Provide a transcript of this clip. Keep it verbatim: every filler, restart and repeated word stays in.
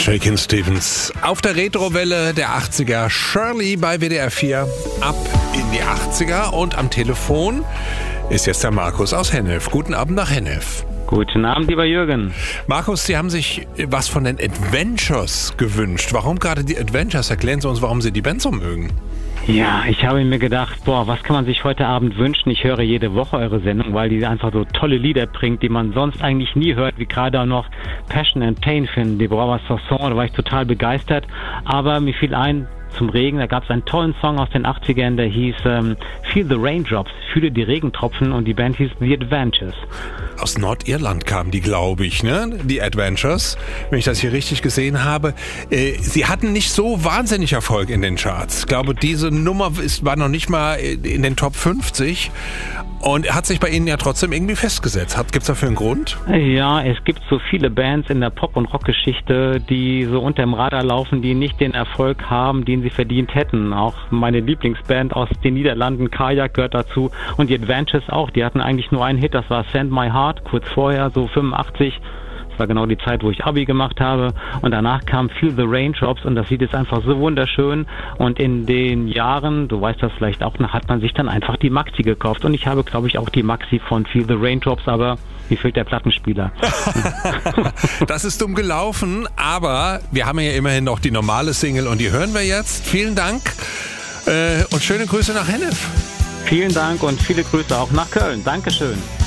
Shakin' Stevens auf der Retrowelle der achtziger. Shirley bei W D R vier. Ab in die achtziger. Und am Telefon ist jetzt der Markus aus Hennef. Guten Abend nach Hennef. Guten Abend, lieber Jürgen. Markus, Sie haben sich was von den Adventures gewünscht. Warum gerade die Adventures? Erklären Sie uns, warum Sie die Band so mögen. Ja, ich habe mir gedacht, boah, was kann man sich heute Abend wünschen? Ich höre jede Woche eure Sendung, weil die einfach so tolle Lieder bringt, die man sonst eigentlich nie hört, wie gerade auch noch Passion and Pain von Deborah Sasson. Da war ich total begeistert. Aber mir fiel ein, zum Regen, da gab es einen tollen Song aus den achtzigern, der hieß ähm, Feel the Raindrops, fühle die Regentropfen, und die Band hieß The Adventures. Aus Nordirland kamen die, glaube ich, ne? Die Adventures, wenn ich das hier richtig gesehen habe. Äh, sie hatten nicht so wahnsinnig Erfolg in den Charts. Ich glaube, diese Nummer ist, war noch nicht mal in den Top fünfzig. Und hat sich bei Ihnen ja trotzdem irgendwie festgesetzt. Gibt es dafür einen Grund? Ja, es gibt so viele Bands in der Pop- und Rockgeschichte, die so unterm Radar laufen, die nicht den Erfolg haben, den sie verdient hätten. Auch meine Lieblingsband aus den Niederlanden, Kajak, gehört dazu. Und die Adventures auch. Die hatten eigentlich nur einen Hit, das war Send My Heart, kurz vorher, so fünfundachtzig. Das war genau die Zeit, wo ich Abi gemacht habe. Und danach kam Feel the Raindrops, und das Lied ist einfach so wunderschön. Und in den Jahren, du weißt das vielleicht auch, hat man sich dann einfach die Maxi gekauft. Und ich habe, glaube ich, auch die Maxi von Feel the Raindrops, aber mir fehlt der Plattenspieler. Das ist dumm gelaufen, aber wir haben ja immerhin noch die normale Single, und die hören wir jetzt. Vielen Dank äh, und schöne Grüße nach Hennef. Vielen Dank und viele Grüße auch nach Köln. Dankeschön.